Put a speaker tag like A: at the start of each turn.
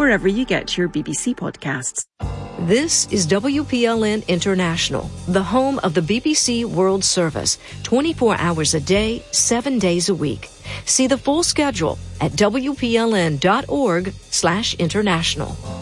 A: wherever you get your BBC podcasts.
B: This is WPLN International, the home of the BBC World Service, 24 hours a day, 7 days a week. See the full schedule at WPLN.org/international.